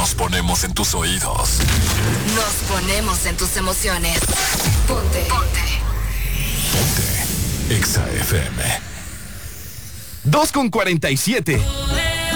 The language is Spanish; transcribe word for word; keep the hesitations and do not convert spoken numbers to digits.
Nos ponemos en tus oídos. Nos ponemos en tus emociones. Ponte. Ponte. Ponte. Exa F M. dos con cuarenta y siete.